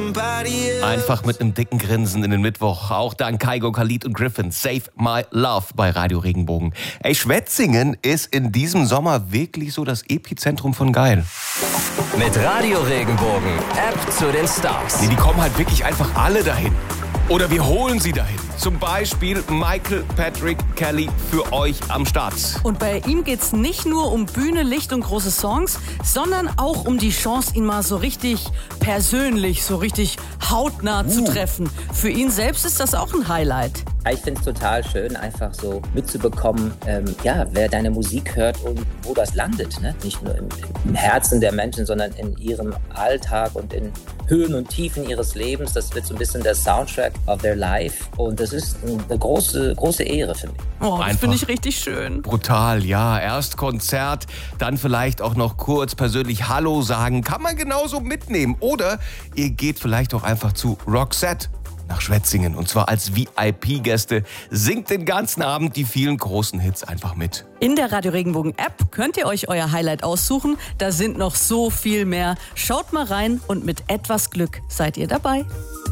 Einfach mit einem dicken Grinsen in den Mittwoch. Auch dank Kygo, Khalid und Griffin. Save My Love bei Radio Regenbogen. Ey, Schwetzingen ist in diesem Sommer wirklich so das Epizentrum von geil. Mit Radio Regenbogen, App zu den Stars. Nee, die kommen halt wirklich einfach alle dahin. Oder wir holen sie dahin. Zum Beispiel Michael Patrick Kelly für euch am Start. Und bei ihm geht's nicht nur um Bühne, Licht und große Songs, sondern auch um die Chance, ihn mal so richtig persönlich, so richtig hautnah zu treffen. Für ihn selbst ist das auch ein Highlight. Ich finde es total schön, einfach so mitzubekommen, wer deine Musik hört und wo das landet. Ne? Nicht nur im Herzen der Menschen, sondern in ihrem Alltag und in Höhen und Tiefen ihres Lebens. Das wird so ein bisschen der Soundtrack of their life. Und das ist eine große, große Ehre für mich. Oh, das finde ich richtig schön. Brutal, ja. Erst Konzert, dann vielleicht auch noch kurz persönlich Hallo sagen. Kann man genauso mitnehmen. Oder ihr geht vielleicht auch einfach zu Roxette nach Schwetzingen. Und zwar als VIP-Gäste. Singt den ganzen Abend die vielen großen Hits einfach mit. In der Radio Regenbogen App könnt ihr euch euer Highlight aussuchen. Da sind noch so viel mehr. Schaut mal rein und mit etwas Glück seid ihr dabei.